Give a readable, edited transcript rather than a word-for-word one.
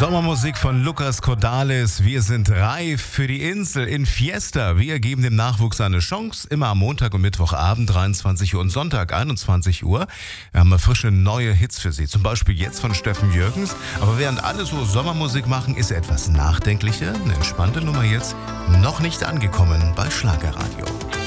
Sommermusik von Lucas Cordalis. Wir sind reif für die Insel in Fiesta. Wir geben dem Nachwuchs eine Chance. Immer am Montag und Mittwochabend 23 Uhr und Sonntag 21 Uhr. Wir haben frische neue Hits für Sie. Zum Beispiel jetzt von Steffen Jürgens. Aber während alle so Sommermusik machen, ist etwas nachdenklicher. Eine entspannte Nummer jetzt. Noch nicht angekommen bei Schlagerradio.